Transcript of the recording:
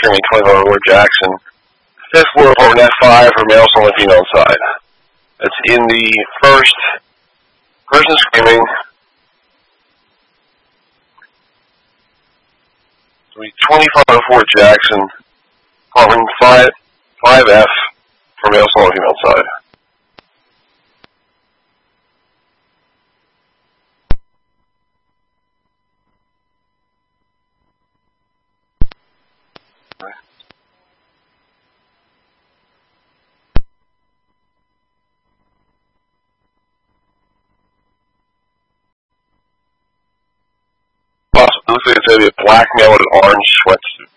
screaming 25 Jackson. Fifth floor apartment F5 for male, someone female inside. That's in the first. Person screaming. 2504 Jackson. Apartment 5F for male, someone female inside. Looks like it's going to be a black male with an orange sweatsuit.